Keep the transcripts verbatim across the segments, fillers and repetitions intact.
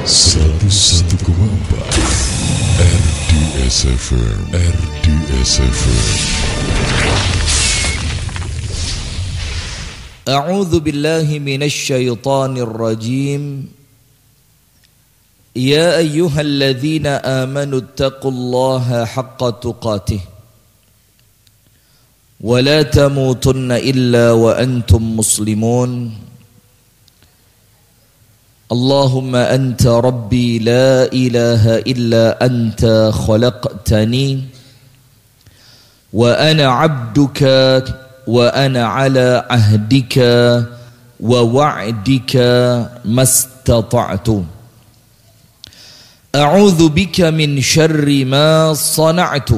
seratus satu koma empat R D S F M, R D S F M. A'udzu billahi minasy syaithanir rajim. Ya ayyuhalladzina amanu taqullaha haqqa tuqatih wa la tamutunna illa wa antum muslimun. Allahumma anta rabbi la ilaha illa anta khalaqtani wa ana 'abduka wa ana 'ala ahdika wa wa'dika mastata'tu. A'udzu bika min syarri ma sana'tu.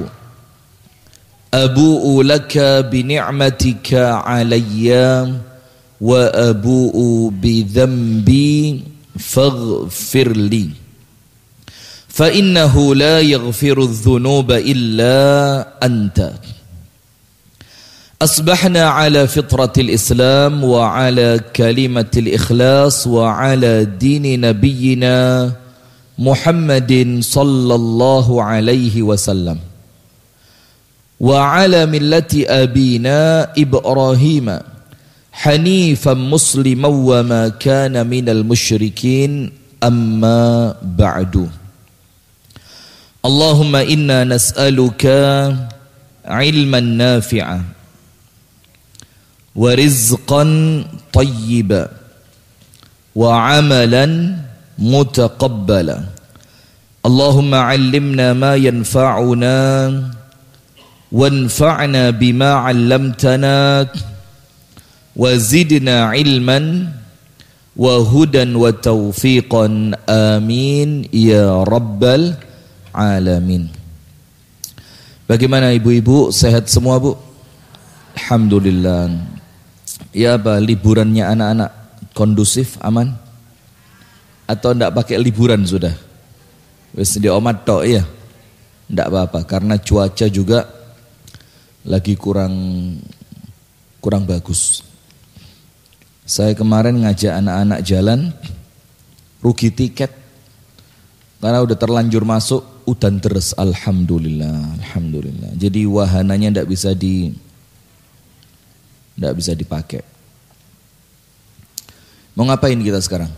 Abu'u laka bi ni'matika 'alayya wa abu'u bi dhanbi faghfir li. Fa innahu la yaghfiru adh-dhunuba illa anta. Asbahna ala fitratil Islam wa ala kalimatil ikhlas wa ala dini nabiyyina Muhammadin sallallahu alaihi wasallam wa ala millati abina Ibrahim hanifan musliman wa ma kana minal musyrikin, amma ba'du. Allahumma inna nas'aluka ilman nafi'a wa rizqan tayyiba wa amalan mutaqabbala. Allahumma 'allimna ma yanfa'una wanfa'na bima 'allamtana wa zidna ilman wa hudan wa taufiqan, amin ya rabbal alamin. Bagaimana ibu-ibu, sehat semua bu? Alhamdulillah. Ya apa liburannya anak-anak kondusif, aman? Atau ndak pakai liburan sudah? Wis di omah tok ya? Ndak apa-apa karena cuaca juga lagi kurang kurang bagus. Saya kemarin ngajak anak-anak jalan, rugi tiket karena udah terlanjur masuk udan deres. Alhamdulillah, alhamdulillah. Jadi wahananya ndak bisa di ndak bisa dipakai. Mau ngapain kita sekarang?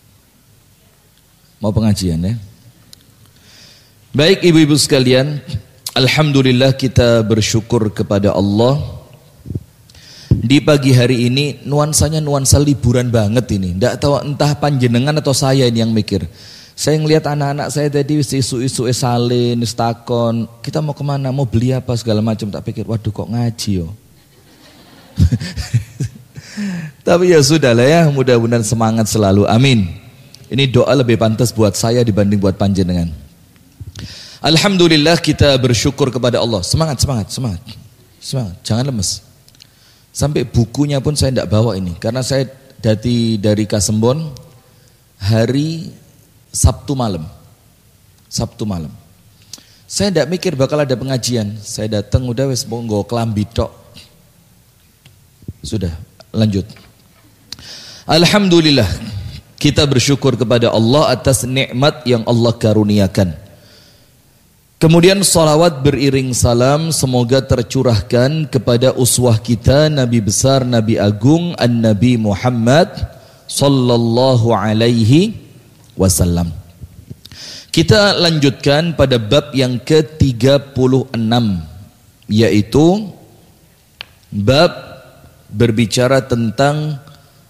Mau pengajian ya? Baik ibu-ibu sekalian, alhamdulillah kita bersyukur kepada Allah. Di pagi hari ini nuansanya nuansa liburan banget ini. Tidak tahu entah panjenengan atau saya ini yang mikir. Saya ngelihat anak-anak saya tadi isu-isu salin, istakon. Kita mau kemana? Mau beli apa segala macam. Tak pikir, waduh kok ngaji yo. Tapi ya sudah lah ya. Mudah-mudahan semangat selalu. Amin. Ini doa lebih pantas buat saya dibanding buat panjenengan. Alhamdulillah kita bersyukur kepada Allah. Semangat, semangat, semangat. Semangat, jangan lemes. Sampai bukunya pun saya tidak bawa ini. Karena saya dari, dari Kasembon hari Sabtu malam. Sabtu malam. Saya tidak mikir bakal ada pengajian. Saya datang udah wes mau nggo kelambi tok. Sudah, lanjut. Alhamdulillah. Kita bersyukur kepada Allah atas nikmat yang Allah karuniakan. Kemudian salawat beriring salam semoga tercurahkan kepada uswah kita Nabi besar, Nabi agung, An-Nabi Muhammad sallallahu alaihi wasallam. Kita lanjutkan pada bab yang ke tiga puluh enam, yaitu bab berbicara tentang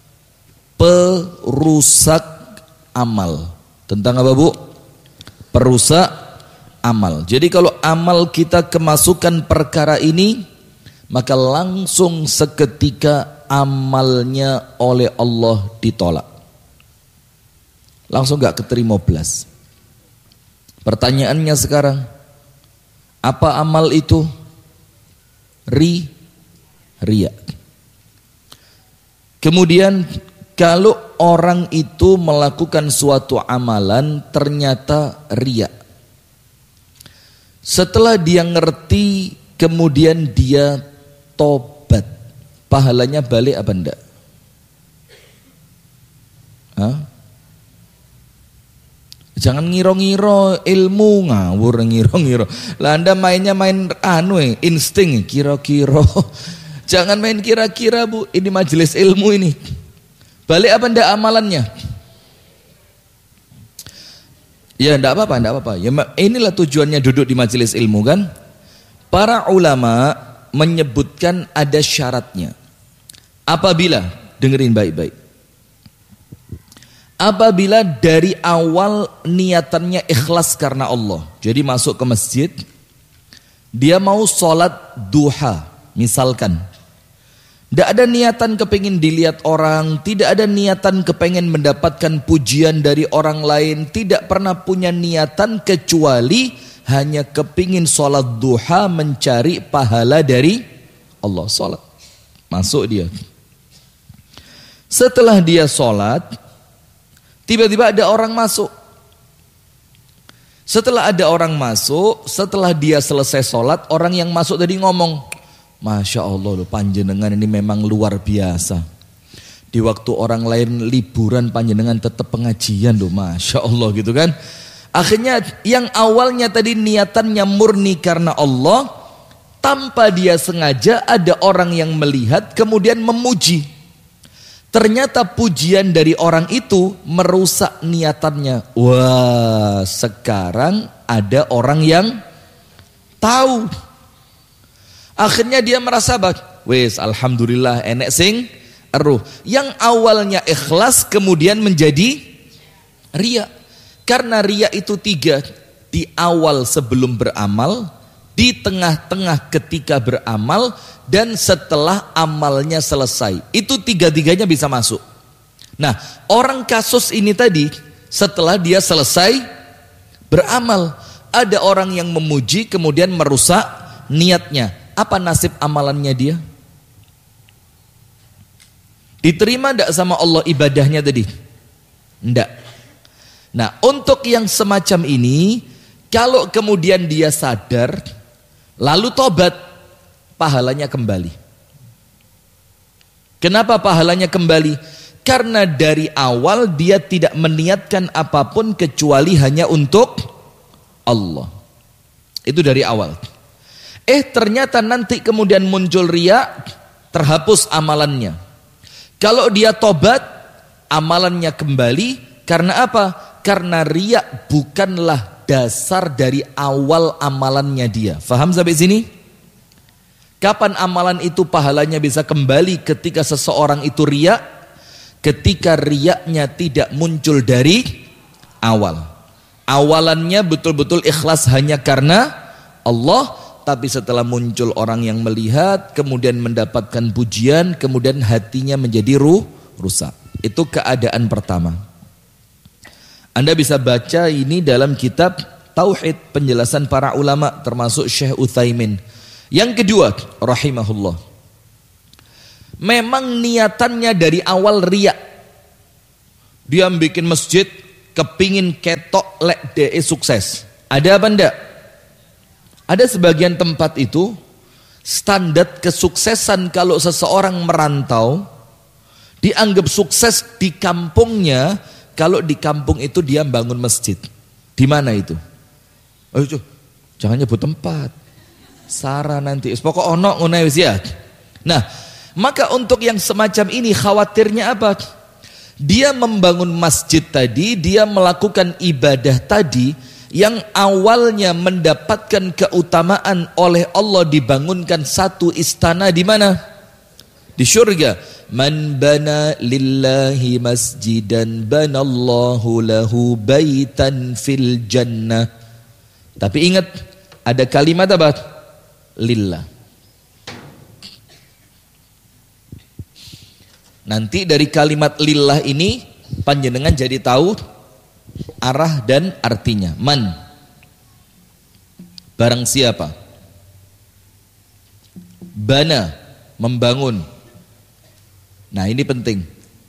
perusak amal. Tentang apa bu? Perusak amal. Jadi kalau amal kita kemasukan perkara ini, maka langsung seketika amalnya oleh Allah ditolak. Langsung gak keterima belas. Pertanyaannya sekarang, apa amal itu? Ri, riya. Kemudian kalau orang itu melakukan suatu amalan ternyata riya. Setelah dia ngerti, kemudian dia tobat, pahalanya balik apa enggak? Hah? Jangan ngiro-ngiro ilmu, ngawur ngiro-ngiro. Lah Anda mainnya main anu insting kira-kira. Jangan main kira-kira Bu, ini majelis ilmu ini. Balik apa ndak amalannya? Ya ndak apa-apa, ndak apa-apa. Ya inilah tujuannya duduk di majelis ilmu kan. Para ulama menyebutkan ada syaratnya. Apabila, dengerin baik-baik. Apabila dari awal niatannya ikhlas karena Allah. Jadi masuk ke masjid, dia mau sholat duha, misalkan. Tidak ada niatan kepingin dilihat orang, tidak ada niatan kepingin mendapatkan pujian dari orang lain, tidak pernah punya niatan kecuali hanya kepingin sholat duha mencari pahala dari Allah. Sholat, masuk dia. Setelah dia sholat, tiba-tiba ada orang masuk. Setelah ada orang masuk, setelah dia selesai sholat, orang yang masuk tadi ngomong, Masya Allah loh, panjenengan ini memang luar biasa. Di waktu orang lain liburan, panjenengan tetap pengajian loh, Masya Allah gitu kan. Akhirnya yang awalnya tadi niatannya murni karena Allah, tanpa dia sengaja ada orang yang melihat kemudian memuji. Ternyata pujian dari orang itu merusak niatannya. Wah, sekarang ada orang yang tahu. Akhirnya dia merasa bak, wes alhamdulillah enek sing eruh. Yang awalnya ikhlas kemudian menjadi riya. Karena riya itu tiga, di awal sebelum beramal, di tengah-tengah ketika beramal, dan setelah amalnya selesai. Itu tiga-tiganya bisa masuk. Nah, orang kasus ini tadi, setelah dia selesai beramal, ada orang yang memuji kemudian merusak niatnya. Apa nasib amalannya dia? Diterima tidak sama Allah ibadahnya tadi? Tidak. Nah, untuk yang semacam ini, kalau kemudian dia sadar, lalu tobat, pahalanya kembali. Kenapa pahalanya kembali? Karena dari awal dia tidak meniatkan apapun kecuali hanya untuk Allah. Itu dari awal. Eh ternyata nanti kemudian muncul riya, terhapus amalannya. Kalau dia tobat, amalannya kembali. Karena apa? Karena riya bukanlah dasar dari awal amalannya dia. Faham sampai sini? Kapan amalan itu pahalanya bisa kembali ketika seseorang itu riya? Ketika riyanya tidak muncul dari awal. Awalannya betul-betul ikhlas hanya karena Allah, tapi setelah muncul orang yang melihat, kemudian mendapatkan pujian, kemudian hatinya menjadi ruh, rusak. Itu keadaan pertama. Anda bisa baca ini dalam kitab Tauhid, penjelasan para ulama termasuk Syekh Utsaimin. Yang kedua, rahimahullah, memang niatannya dari awal riya. Dia bikin masjid kepingin ketok lek de sukses. Ada apa enggak? Ada sebagian tempat itu standar kesuksesan kalau seseorang merantau dianggap sukses di kampungnya kalau di kampung itu dia bangun masjid. Di mana itu? Oh, jangan nyebut tempat. Sarah nanti. Pokok ono ngono wis ya. Nah, maka untuk yang semacam ini khawatirnya apa? Dia membangun masjid tadi, dia melakukan ibadah tadi yang awalnya mendapatkan keutamaan oleh Allah, dibangunkan satu istana di mana? Di surga. Man bana lillahi masjidan banallahu lahu baitan fil jannah. Tapi ingat, ada kalimat apa? Lillah. Nanti dari kalimat lillah ini panjenengan jadi tahu arah dan artinya. Man, barang siapa. Bana, membangun. Nah ini penting.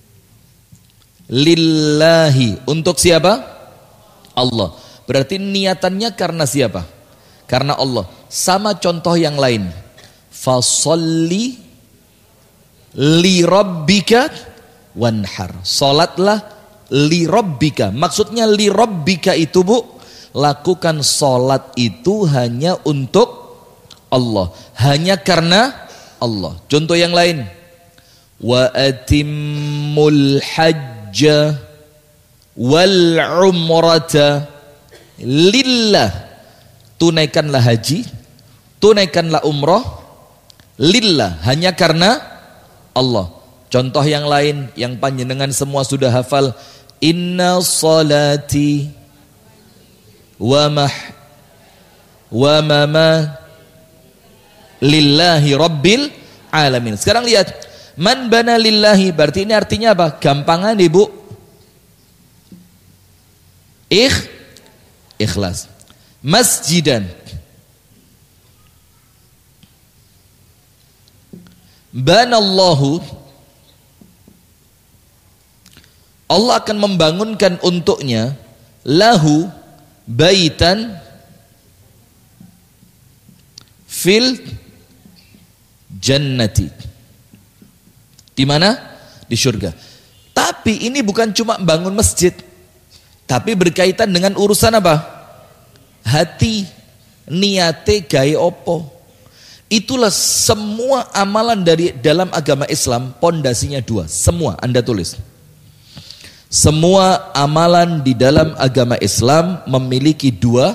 Lillahi, untuk siapa? Allah. Berarti niatannya karena siapa? Karena Allah. Sama contoh yang lain. Fasolli li rabbika wanhar. Salatlah li rabbika. Maksudnya li rabbika itu Bu, lakukan sholat itu hanya untuk Allah, hanya karena Allah. Contoh yang lain, wa atimmul hajja wal umrata lillah. Tunaikanlah haji, tunaikanlah umrah lillah, hanya karena Allah. Contoh yang lain yang panjenengan semua sudah hafal, inna salati wa mah wa mama lillahi rabbil alamin. Sekarang lihat, man bana lillahi, berarti ini artinya apa? Gampangan Ibu, ikh ikhlas. Masjidan, banallahu, Allah akan membangunkan untuknya, lahu baitan fil jannati. Di mana? Di surga. Tapi ini bukan cuma bangun masjid, tapi berkaitan dengan urusan apa? Hati, niate gawe opo. Itulah semua amalan dari dalam agama Islam, pondasinya dua. Semua Anda tulis. Semua amalan di dalam agama Islam memiliki dua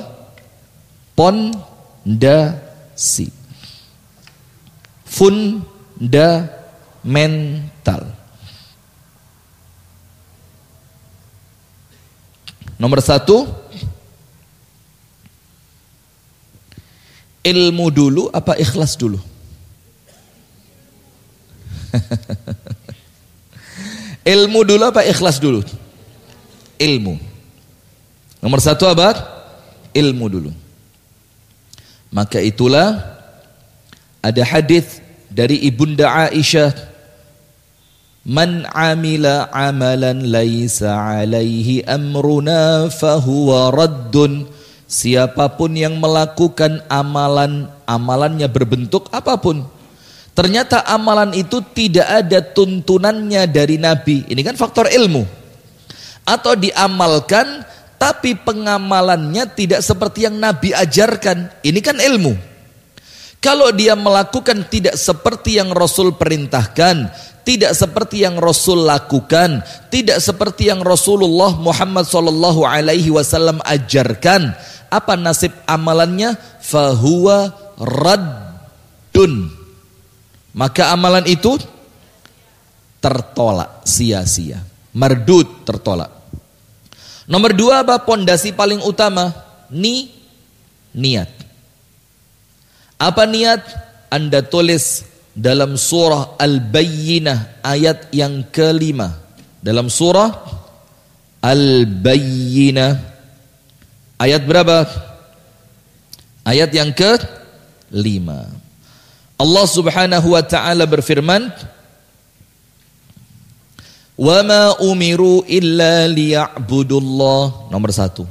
pondasi. Fundamental. Nomor satu, ilmu dulu apa ikhlas dulu? Ilmu dulu apa ikhlas dulu? Ilmu. Nomor satu apa? Ilmu dulu. Maka itulah ada hadis dari Ibunda Aisyah, man amila amalan laisa alaihi amruna fahuwa raddun. Siapapun yang melakukan amalan, amalannya berbentuk apapun, ternyata amalan itu tidak ada tuntunannya dari Nabi. Ini kan faktor ilmu. Atau diamalkan tapi pengamalannya tidak seperti yang Nabi ajarkan. Ini kan ilmu. Kalau dia melakukan tidak seperti yang Rasul perintahkan, tidak seperti yang Rasul lakukan, tidak seperti yang Rasulullah Muhammad shallallahu alaihi wasallam ajarkan, apa nasib amalannya? Fahuwa raddun. Maka amalan itu tertolak, sia-sia, mardud, tertolak. Nomor dua apa? Pondasi paling utama, ni niat. Apa niat? Anda tulis dalam surah Al-Bayyinah ayat yang kelima. Dalam surah Al-Bayyinah ayat berapa? Ayat yang kelima. Allah Subhanahu wa taala berfirman, "Wa ma umiru illa liya'budullah." Nomor satu.